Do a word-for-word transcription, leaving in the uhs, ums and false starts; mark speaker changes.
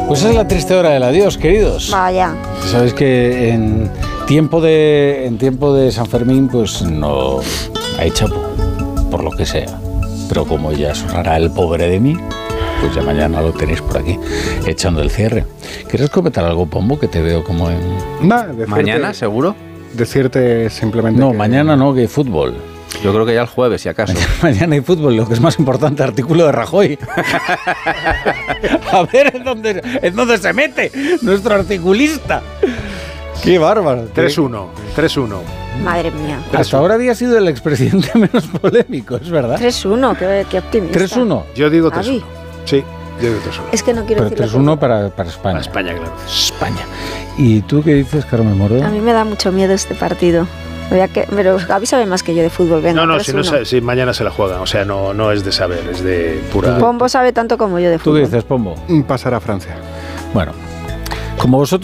Speaker 1: Pues es la triste hora del adiós, queridos.
Speaker 2: Vaya.
Speaker 1: Sabéis que en tiempo de en tiempo de San Fermín pues no hay chapo, por lo que sea. Pero como ya sonará el pobre de mí, pues ya mañana lo tenéis por aquí, echando el cierre. ¿Quieres comentar algo, Pombo? Que te veo como en...
Speaker 3: Nah, decirte,
Speaker 4: ¿Mañana, seguro?
Speaker 3: Decirte simplemente
Speaker 1: No,
Speaker 3: que...
Speaker 1: mañana no, que hay fútbol.
Speaker 4: Yo creo que ya el jueves, si acaso.
Speaker 1: Mañana hay fútbol, lo que es más importante, artículo de Rajoy. A ver en dónde, en dónde se mete nuestro articulista. ¡Qué bárbaro!
Speaker 5: tres uno, tres uno.
Speaker 2: Madre mía.
Speaker 1: Hasta ahora había sido el expresidente menos polémico, es verdad.
Speaker 2: tres uno, qué, qué optimista.
Speaker 1: tres uno.
Speaker 5: Yo digo tres uno.
Speaker 2: Javi.
Speaker 5: Sí, yo digo tres uno.
Speaker 2: Es que no quiero
Speaker 1: Pero
Speaker 2: decirlo.
Speaker 1: tres uno para, para España.
Speaker 5: Para España, claro.
Speaker 1: España. ¿Y tú qué dices, Carmen Moro?
Speaker 2: A mí me da mucho miedo este partido. Voy a que, pero Gaby sabe más que yo de fútbol. Venga,
Speaker 5: No, no, si, no
Speaker 2: tres uno.
Speaker 5: sa- si mañana se la juegan. O sea, no, no es de saber, es de pura...
Speaker 2: Pombo sabe tanto como yo de
Speaker 1: ¿Tú
Speaker 2: fútbol.
Speaker 1: qué dices, Pombo?
Speaker 3: Pasar a Francia.
Speaker 1: Bueno, como vosotros